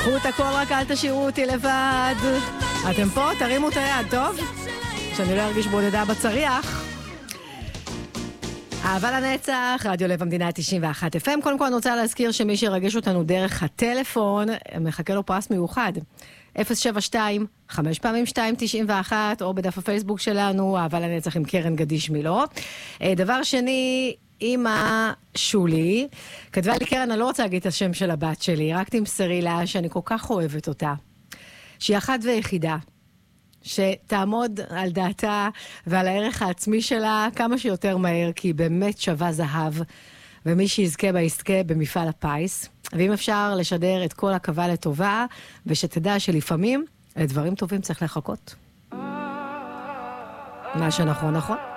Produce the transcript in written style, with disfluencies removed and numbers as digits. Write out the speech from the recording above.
קחו את הכל, רק אל תשאירו אותי לבד. אתם פה? תרימו את היד, טוב? שאני לא ארגיש בודדה בצריח. אהבה לנצח, רדיו לב המדינה 91 FM. קודם כל אני רוצה להזכיר שמי שירגש אותנו דרך הטלפון, מחכה לו פרס מיוחד. 072 5 פעמים 291, או בדף הפייסבוק שלנו, אהבה לנצח עם קרן גדיש מילו. דבר שני, אמא שולי, כתבה לי קרן, אני לא רוצה להגיד את השם של הבת שלי, רק תמסרי לה שאני כל כך אוהבת אותה. שהיא אחת ויחידה. שתעמוד על דעתה ועל הערך העצמי שלה כמה שיותר מהר, כי היא באמת שווה זהב, ומי שיזכה בה יזכה במפעל הפיס. ואם אפשר לשדר את כל הקווה לטובה, ושתדע שלפעמים לדברים טובים צריך לחכות. מה שנכון, נכון?